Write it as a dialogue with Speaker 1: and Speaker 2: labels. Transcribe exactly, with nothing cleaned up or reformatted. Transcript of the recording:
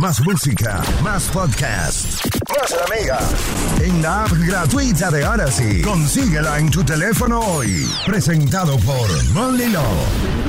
Speaker 1: más música, más podcast, más la mega. En la app gratuita de Odyssey. Consíguela en tu teléfono hoy. Presentado por Molly Law.